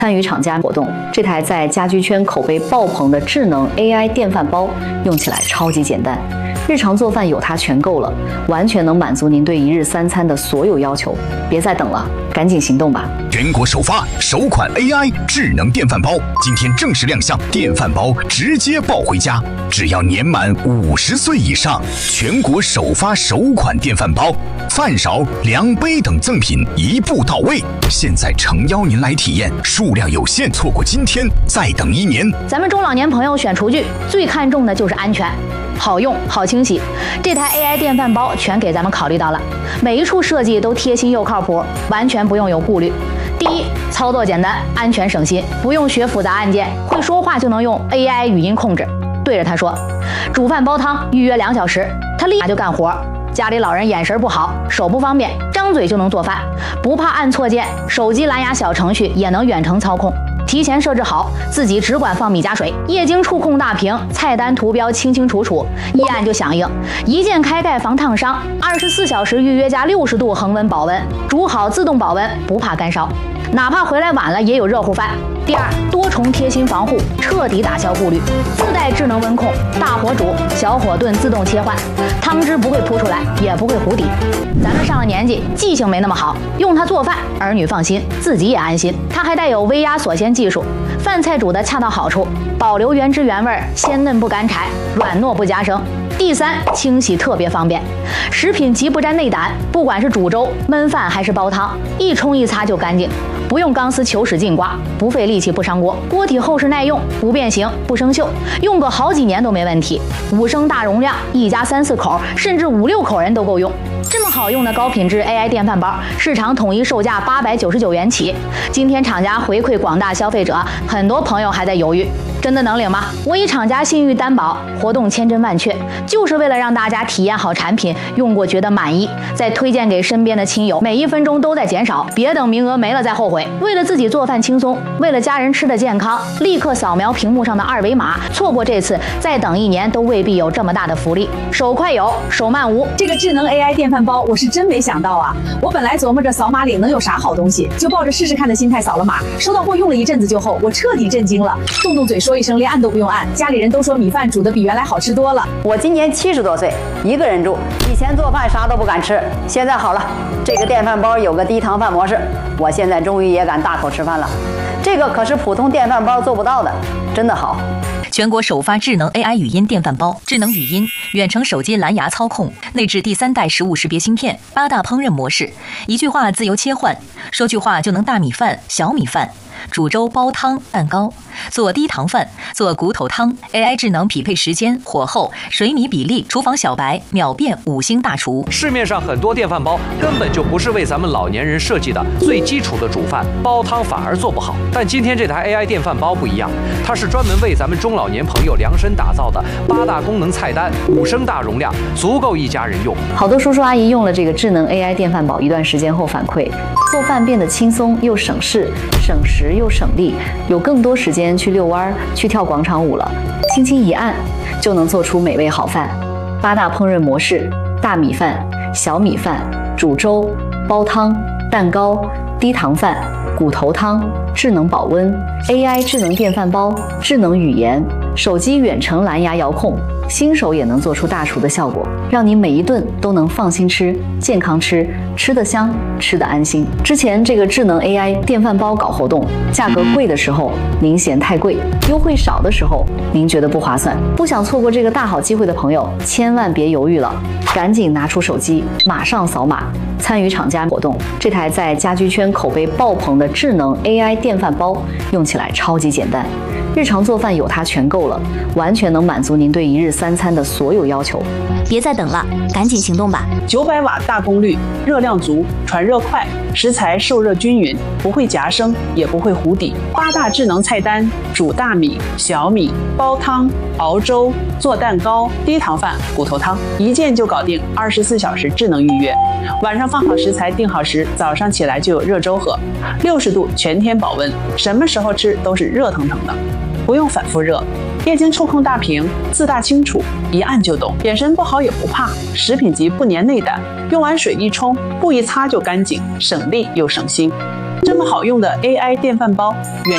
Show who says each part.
Speaker 1: 参与厂家活动，这台在家居圈口碑爆棚的智能 AI 电饭煲，用起来超级简单，日常做饭有它全够了，完全能满足您对一日三餐的所有要求。别再等了，赶紧行动吧！
Speaker 2: 全国首发首款 AI 智能电饭煲，今天正式亮相，电饭煲直接抱回家，只要年满50岁以上，全国首发首款电饭煲，饭勺、量杯等赠品一步到位。现在诚邀您来体验，数量有限，错过今天再等1年。
Speaker 3: 咱们中老年朋友选厨具最看重的就是安全。好用、好清洗，这台 AI 电饭煲全给咱们考虑到了，每一处设计都贴心又靠谱，完全不用有顾虑。第一，操作简单，安全省心，不用学复杂按键，会说话就能用 AI 语音控制，对着它说，煮饭煲汤预约2小时，它立马就干活。家里老人眼神不好，手不方便，张嘴就能做饭，不怕按错键，手机蓝牙小程序也能远程操控。提前设置好，自己只管放米加水，液晶触控大屏，菜单图标清清楚楚，一按就响应，一键开盖防烫伤，24小时预约加60度恒温保温，煮好自动保温，不怕干烧，哪怕回来晚了也有热乎饭。第二，多重贴心防护，彻底打消顾虑，自带智能温控，大火煮、小火炖自动切换，汤汁不会扑出来，也不会糊底。咱们上了年纪，记性没那么好，用它做饭，儿女放心，自己也安心。它还带有微压锁鲜技术，饭菜煮得恰到好处，保留原汁原味，鲜嫩不干柴，软糯不夹生。第三，清洗特别方便，食品极不沾内胆，不管是煮粥、焖饭还是煲汤，一冲一擦就干净。不用钢丝球使劲刮，不费力气不伤锅，锅体厚实耐用，不变形不生锈，用个好几年都没问题。5升大容量，一家3、4口，甚至5、6口人都够用。这么好用的高品质 AI 电饭煲，市场统一售价899元起。今天厂家回馈广大消费者，很多朋友还在犹豫，真的能领吗？我以厂家信誉担保，活动千真万确，就是为了让大家体验好产品，用过觉得满意，再推荐给身边的亲友，每1分钟都在减少，别等名额没了再后悔。为了自己做饭轻松，为了家人吃的健康，立刻扫描屏幕上的2维码，错过这次，再等1年都未必有这么大的福利。手快有，手慢无。
Speaker 4: 这个智能 AI 电饭煲，我是真没想到啊！我本来琢磨着扫码领能有啥好东西，就抱着试试看的心态扫了码，收到货用了一阵子就后，我彻底震惊了，动动嘴说一声，连按都不用按，家里人都说米饭煮的比原来好吃多了。
Speaker 5: 我今年70多岁，一个人住，以前做饭啥都不敢吃，现在好了，这个电饭煲有个低糖饭模式，我现在终于也敢大口吃饭了。这个可是普通电饭煲做不到的，真的好。
Speaker 6: 全国首发智能 AI 语音电饭煲，智能语音，远程手机蓝牙操控，内置第3代食物识别芯片，8大烹饪模式，一句话自由切换，说句话就能大米饭、小米饭。煮粥、煲汤、蛋糕，做低糖饭，做骨头汤 ，AI 智能匹配时间、火候、水米比例，厨房小白秒变5星大厨。
Speaker 7: 市面上很多电饭煲根本就不是为咱们老年人设计的，最基础的煮饭、煲汤反而做不好。但今天这台 AI 电饭煲不一样，它是专门为咱们中老年朋友量身打造的，8大功能菜单，5升大容量，足够一家人用。
Speaker 1: 好多叔叔阿姨用了这个智能 AI 电饭煲一段时间后反馈，做饭变得轻松又省事，省时又省力，有更多时间去遛弯、去跳广场舞了。轻轻一按，就能做出美味好饭。8大烹饪模式：大米饭、小米饭、煮粥、煲汤、蛋糕、低糖饭、骨头汤、智能保温、AI 智能电饭煲、智能语言、手机远程蓝牙遥控，新手也能做出大厨的效果，让你每一顿都能放心吃、健康吃，吃得香，吃得安心。之前这个智能 AI 电饭煲搞活动，价格贵的时候您嫌太贵，优惠少的时候您觉得不划算，不想错过这个大好机会的朋友，千万别犹豫了，赶紧拿出手机，马上扫码参与厂家活动。这台在家居圈口碑爆棚的智能 AI 电饭煲，用起来超级简单，日常做饭有它全够了，完全能满足您对一日三餐的所有要求。
Speaker 3: 别再等了，赶紧行动吧
Speaker 4: ！900瓦大功率，热量足，传热快，食材受热均匀，不会夹生，也不会糊底。8大智能菜单：煮大米、小米、煲汤、熬粥、做蛋糕、低糖饭、骨头汤，一键就搞定，24小时智能预约。晚上放好食材，定好时，早上起来就有热粥喝，60度全天保温，什么时候吃都是热腾腾的，不用反复热。液晶触控大屏，自大清楚，一按就懂。眼神不好也不怕，食品级不粘内胆，用完水一冲，布一擦就干净，省力又省心。这么好用的 AI 电饭煲，原